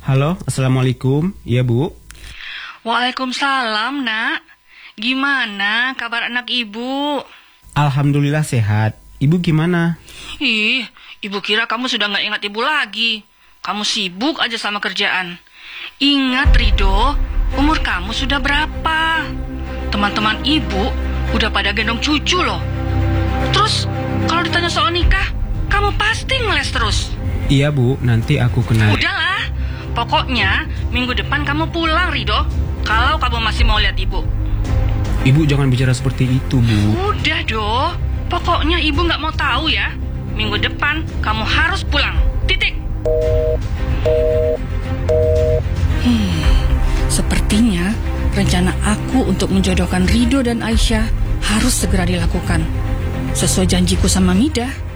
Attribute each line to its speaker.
Speaker 1: Halo, Assalamualaikum. Iya, Bu.
Speaker 2: Waalaikumsalam, Nak. Gimana kabar anak ibu?
Speaker 1: Alhamdulillah sehat. Ibu gimana?
Speaker 2: Ih, ibu kira kamu sudah gak ingat ibu lagi. Kamu sibuk aja sama kerjaan. Ingat, Rido, umur kamu sudah berapa? Teman-teman ibu udah pada gendong cucu loh. Terus, kalau ditanya soal nikah, kamu pasti ngeles terus.
Speaker 1: Iya, Bu. Nanti aku kenal.
Speaker 2: Udahlah, pokoknya minggu depan kamu pulang, Rido. Kalau kamu masih mau lihat ibu.
Speaker 1: Ibu jangan bicara seperti itu, Bu.
Speaker 2: Udah, Do. Pokoknya ibu gak mau tahu ya. Minggu depan kamu harus pulang. Titik. Sepertinya rencana aku untuk menjodohkan Rido dan Aisyah harus segera dilakukan. Sesuai janjiku sama Midah.